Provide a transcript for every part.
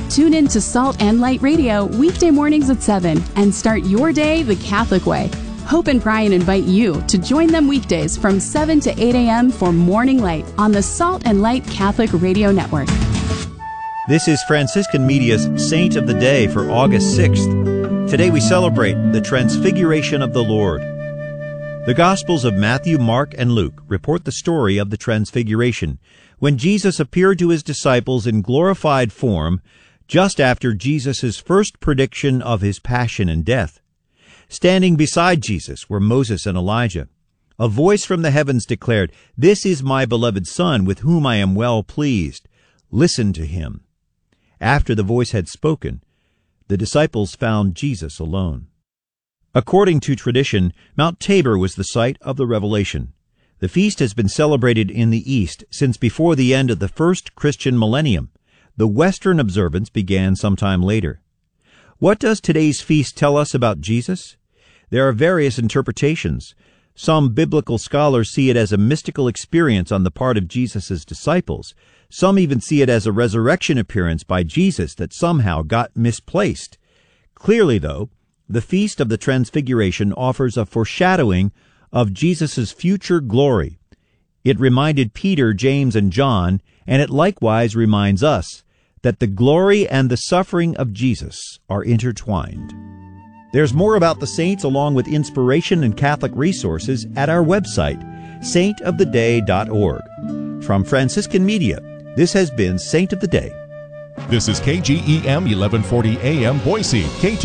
Tune in to Salt and Light Radio weekday mornings at 7 and start your day the Catholic way. Hope and Brian invite you to join them weekdays from 7 to 8 a.m. for Morning Light on the Salt and Light Catholic Radio Network. This is Franciscan Media's Saint of the Day for August 6th. Today we celebrate the Transfiguration of the Lord. The Gospels of Matthew, Mark, and Luke report the story of the Transfiguration, when Jesus appeared to his disciples in glorified form just after Jesus' first prediction of his passion and death. Standing beside Jesus were Moses and Elijah. A voice from the heavens declared, "This is my beloved Son, with whom I am well pleased. Listen to him." After the voice had spoken, the disciples found Jesus alone. According to tradition, Mount Tabor was the site of the revelation. The feast has been celebrated in the East since before the end of the first Christian millennium. The Western observance began sometime later. What does today's feast tell us about Jesus? There are various interpretations. Some biblical scholars see it as a mystical experience on the part of Jesus' disciples. Some even see it as a resurrection appearance by Jesus that somehow got misplaced. Clearly, though, the Feast of the Transfiguration offers a foreshadowing of Jesus' future glory. It reminded Peter, James, and John, and it likewise reminds us, that the glory and the suffering of Jesus are intertwined. There's more about the saints along with inspiration and Catholic resources at our website, saintoftheday.org. From Franciscan Media, this has been Saint of the Day. This is KGEM 1140 AM Boise,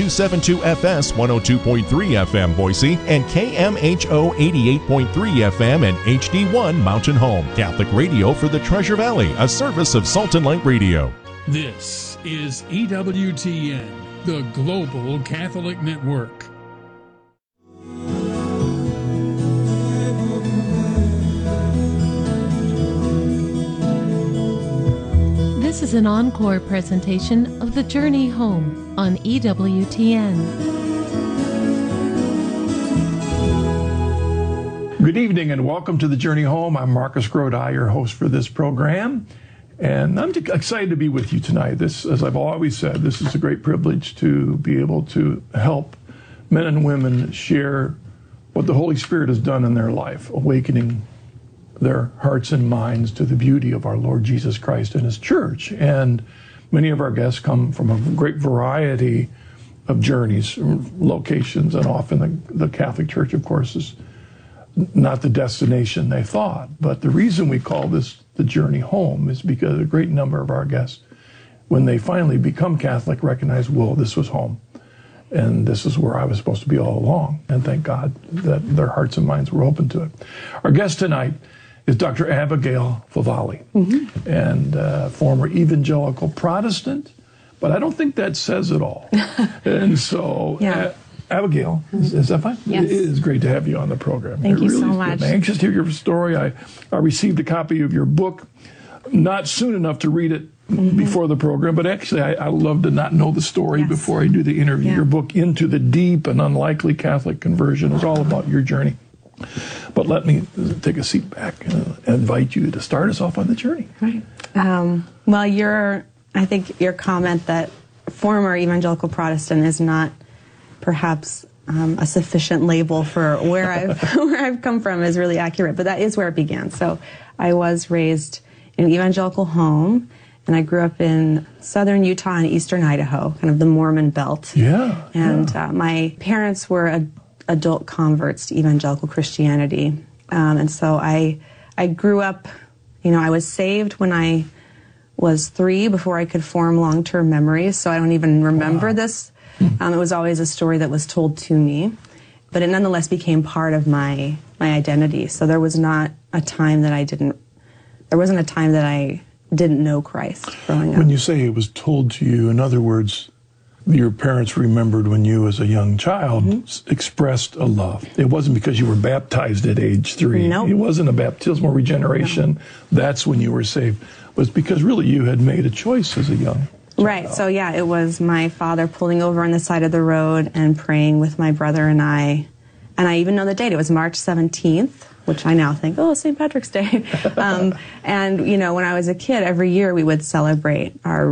K272FS 102.3 FM Boise, and KMHO 88.3 FM and HD1 Mountain Home. Catholic radio for the Treasure Valley, a service of Salt and Light Radio. This is EWTN, the Global Catholic Network. This is an encore presentation of The Journey Home on EWTN. Good evening and welcome to The Journey Home. I'm Marcus Grodi, your host for this program. And I'm excited to be with you tonight. This, as I've always said, this is a great privilege to be able to help men and women share what the Holy Spirit has done in their life, awakening their hearts and minds to the beauty of our Lord Jesus Christ and His church. And many of our guests come from a great variety of journeys, locations, and often the Catholic Church, of course, is not the destination they thought. But the reason we call this the journey home is because a great number of our guests, when they finally become Catholic, recognize, well, this was home. And this is where I was supposed to be all along. And thank God that their hearts and minds were open to it. Our guest tonight is Dr. Abigail Favale, and former evangelical Protestant, but I don't think that says it all. And so, Abigail, is that fine? Yes. It is great to have you on the program. Thank you so much. I'm anxious to hear your story. I received a copy of your book, not soon enough to read it before the program, but actually I love to not know the story before I do the interview. Yeah. Your book, Into the Deep and Unlikely Catholic Conversion, is all about your journey. But let me take a seat back and invite you to start us off on the journey. Right. Well, I think your comment that former evangelical Protestant is not perhaps a sufficient label for where I've come from is really accurate, but that is where it began. So I was raised in an evangelical home, and I grew up in southern Utah and eastern Idaho, kind of the Mormon belt. Yeah. And my parents were adult converts to evangelical Christianity. And so I grew up, I was saved when I was 3 before I could form long-term memories, so I don't even remember this. It was always a story that was told to me, but it nonetheless became part of my identity. So there was not a time that I didn't know Christ growing up. When you say it was told to you, in other words, your parents remembered when you as a young child expressed a love. It wasn't because you were baptized at age 3. Nope. It wasn't a baptismal regeneration. No. That's when you were saved. It was because really you had made a choice as a young child. Right. So it was my father pulling over on the side of the road and praying with my brother and I. And I even know the date. It was March 17th, which I now think, St. Patrick's Day. And, when I was a kid, every year we would celebrate our